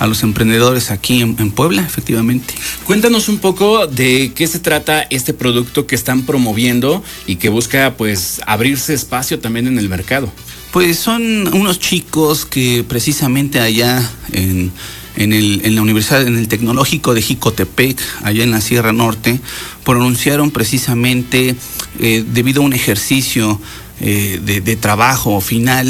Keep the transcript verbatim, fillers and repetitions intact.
a los emprendedores aquí en, en Puebla, efectivamente. Cuéntanos un poco de qué se trata este producto que están promoviendo y que busca pues abrirse espacio también en el mercado. Pues son unos chicos que precisamente allá en, en, el, en la Universidad, en el Tecnológico de Jicotepec, allá en la Sierra Norte, pronunciaron precisamente eh, debido a un ejercicio eh, de, de trabajo final